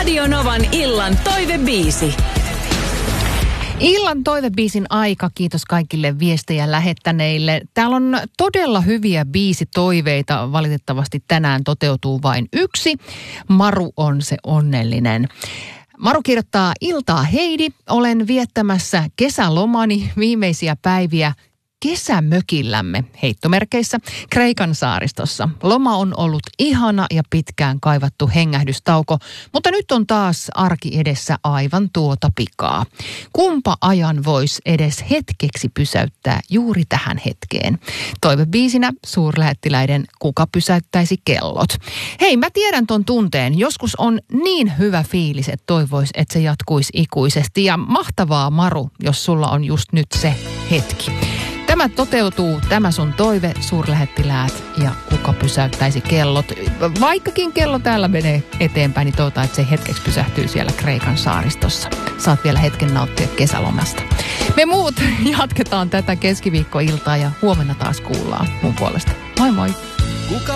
Radio Novan illan toivebiisi. Illan toivebiisin aika, kiitos kaikille viestejä lähettäneille. Täällä on todella hyviä biisitoiveita, valitettavasti tänään toteutuu vain yksi. Maru on se onnellinen. Maru kirjoittaa: iltaa Heidi, olen viettämässä kesälomani viimeisiä päiviä kesämökillämme, heittomerkeissä, Kreikan saaristossa. Loma on ollut ihana ja pitkään kaivattu hengähdystauko, mutta nyt on taas arki edessä aivan tuota pikaa. Kumpa ajan voisi edes hetkeksi pysäyttää juuri tähän hetkeen? Toivebiisinä suurlähettiläiden Kuka pysäyttäisi kellot. Hei, mä tiedän ton tunteen. Joskus on niin hyvä fiilis, että toivois, että se jatkuisi ikuisesti. Ja mahtavaa, Maru, jos sulla on just nyt se hetki. Tämä toteutuu, tämä sun toive, suurlähettiläät ja Kuka pysäyttäisi kellot. Vaikkakin kello täällä menee eteenpäin, niin toivotaan, että se hetkeksi pysähtyy siellä Kreikan saaristossa. Saat vielä hetken nauttia kesälomasta. Me muut jatketaan tätä keskiviikkoiltaa ja huomenna taas kuullaan mun puolesta. Moi moi! Kuka